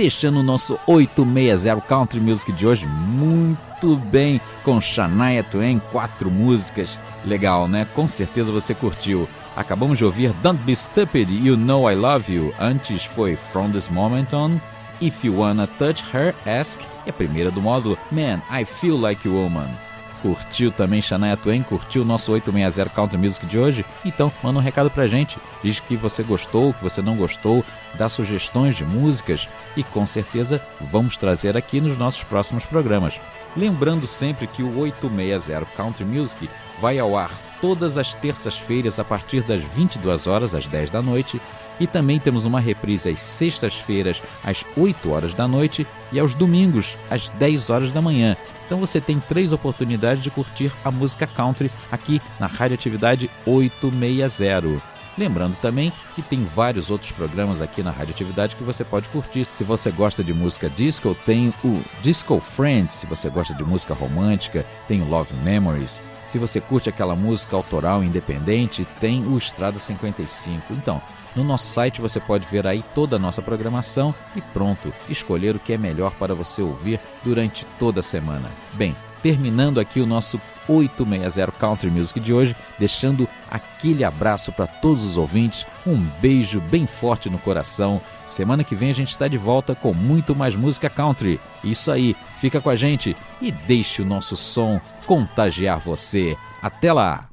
fechando o nosso 860 Country Music de hoje muito bem, com Shania Twain, 4 músicas. Legal, né? Com certeza você curtiu. Acabamos de ouvir Don't Be Stupid, You Know I Love You. Antes foi From This Moment On, If You Wanna Touch Her, Ask. E a primeira do módulo, Man, I Feel Like a Woman. Curtiu também Shania Twain? Curtiu o nosso 860 Country Music de hoje? Então, manda um recado pra gente. Diz que você gostou, que você não gostou, dá sugestões de músicas e com certeza vamos trazer aqui nos nossos próximos programas. Lembrando sempre que o 860 Country Music vai ao ar todas as terças-feiras a partir das 22 horas, às 10 da noite, e também temos uma reprise às sextas-feiras, às 8 horas da noite e aos domingos, às 10 horas da manhã. Então você tem 3 oportunidades de curtir a música country aqui na Radioatividade 860. Lembrando também que tem vários outros programas aqui na Radioatividade que você pode curtir. Se você gosta de música disco, tem o Disco Friends. Se você gosta de música romântica, tem o Love Memories. Se você curte aquela música autoral independente, tem o Estrada 55. Então, no nosso site você pode ver aí toda a nossa programação e pronto, escolher o que é melhor para você ouvir durante toda a semana. Bem, terminando aqui o nosso 860 Country Music de hoje, deixando aquele abraço para todos os ouvintes, um beijo bem forte no coração. Semana que vem a gente está de volta com muito mais música country. Isso aí, fica com a gente e deixe o nosso som contagiar você. Até lá!